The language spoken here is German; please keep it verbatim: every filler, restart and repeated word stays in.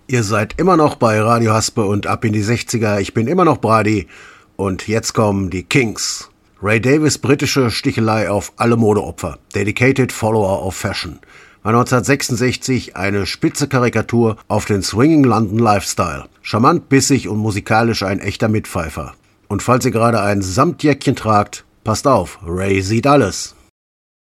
Ihr seid immer noch bei Radio Haspe und ab in die sechziger. Ich bin immer noch Brady. Und jetzt kommen die Kings. Ray Davies' britische Stichelei auf alle Modeopfer. Dedicated Follower of Fashion. War neunzehnhundertsechsundsechzig eine spitze Karikatur auf den Swinging London Lifestyle. Charmant, bissig und musikalisch ein echter Mitpfeifer. Und falls ihr gerade ein Samtjäckchen tragt, passt auf, Ray sieht alles.